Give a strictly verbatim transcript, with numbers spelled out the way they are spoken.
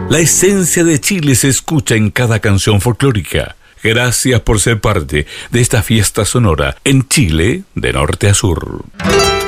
La esencia de Chile se escucha en cada canción folclórica. Gracias por ser parte de esta fiesta sonora en Chile de norte a sur.